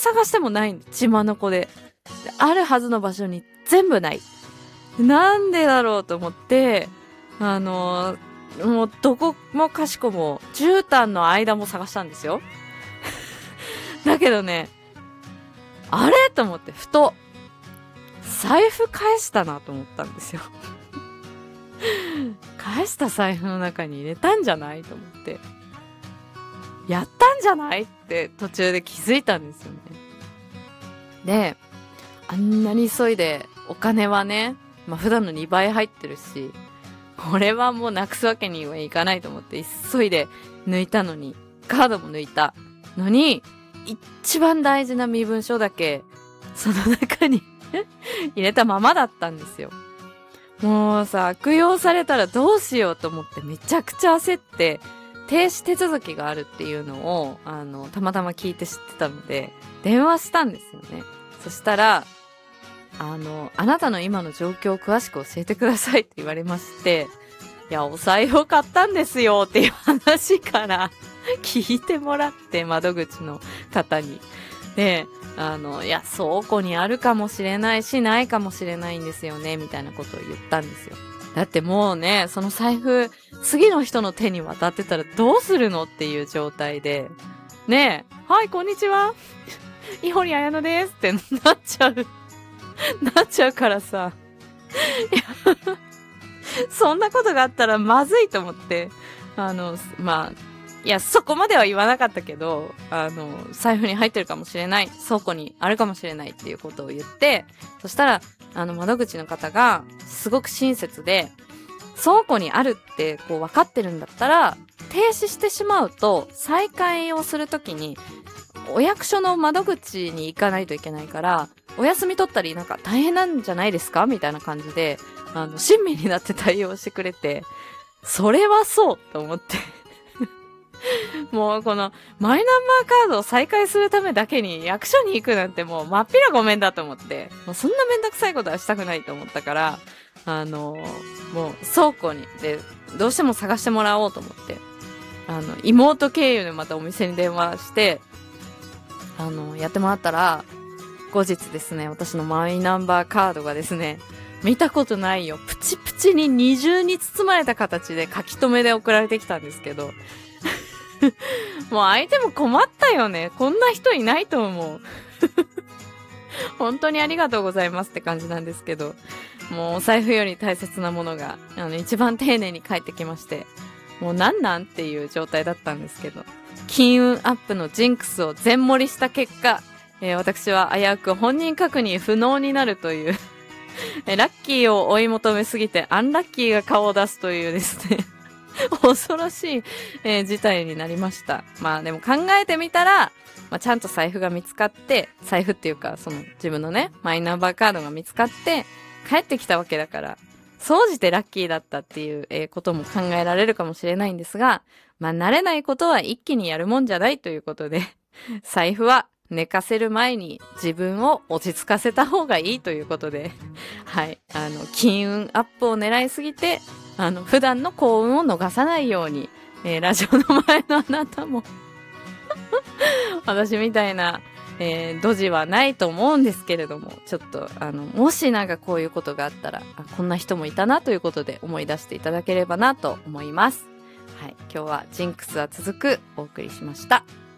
探してもないん血眼で。あるはずの場所に全部ない。なんでだろうと思って、もうどこもかしこも絨毯の間も探したんですよ。だけどね、あれと思って、ふと財布返したなと思ったんですよ。返した財布の中に入れたんじゃないと思って、やったんじゃないって途中で気づいたんですよね。で、あんなに急いでお金はね、普段の2倍入ってるし、これはもうなくすわけにはいかないと思って急いで抜いたのに、カードも抜いたのに、一番大事な身分証だけその中に入れたままだったんですよ。もうさ、悪用されたらどうしようと思ってめちゃくちゃ焦って、停止手続きがあるっていうのをたまたま聞いて知ってたので電話したんですよね。そしたらあなたの今の状況を詳しく教えてくださいって言われまして、いや、お財布を買ったんですよっていう話から聞いてもらって、窓口の方に。で、いや、倉庫にあるかもしれないし、ないかもしれないんですよね、みたいなことを言ったんですよ。だってもうね、その財布、次の人の手に渡ってたらどうするのっていう状態で、ねえ、はい、こんにちは。井堀彩乃ですってなっちゃうからさ。いや、そんなことがあったらまずいと思って、いや、そこまでは言わなかったけど、財布に入ってるかもしれない、倉庫にあるかもしれないっていうことを言って、そしたら、窓口の方が、すごく親切で、倉庫にあるってこう分かってるんだったら、停止してしまうと、再開をするときに、お役所の窓口に行かないといけないから、お休み取ったりなんか大変なんじゃないですかみたいな感じで、親身になって対応してくれて、それはそうと思って。もうこのマイナンバーカードを再開するためだけに役所に行くなんてもうまっぴらごめんだと思って、もうそんなめんどくさいことはしたくないと思ったから、もう倉庫にでどうしても探してもらおうと思って、妹経由でまたお店に電話して、やってもらったら、後日ですね、私のマイナンバーカードがですね、見たことないよ、プチプチに二重に包まれた形で書き留めで送られてきたんですけど、もう相手も困ったよね。こんな人いないと思う。本当にありがとうございますって感じなんですけど、もうお財布より大切なものが一番丁寧に返ってきまして、もうなんっていう状態だったんですけど、金運アップのジンクスを全盛りした結果、私は危うく本人確認不能になるというラッキーを追い求めすぎてアンラッキーが顔を出すというですね恐ろしい、事態になりました。まあでも考えてみたら、ちゃんと財布が見つかって、財布っていうかその自分のねマイナンバーカードが見つかって帰ってきたわけだから、総じてラッキーだったっていう、ことも考えられるかもしれないんですが、慣れないことは一気にやるもんじゃないということで、財布は寝かせる前に自分を落ち着かせた方がいいということで、はい、金運アップを狙いすぎて、普段の幸運を逃さないように、ラジオの前のあなたも私みたいな、ドジはないと思うんですけれども、ちょっともしなんかこういうことがあったら、こんな人もいたなということで思い出していただければなと思います。はい、今日はジンクスは続くお送りしました。